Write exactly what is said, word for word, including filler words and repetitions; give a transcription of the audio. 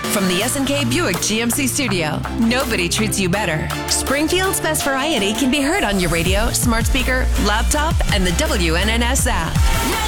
from the S and K Buick G M C studio, nobody treats you better. Springfield's best variety can be heard on your radio, smart speaker, laptop, and the W N N S app.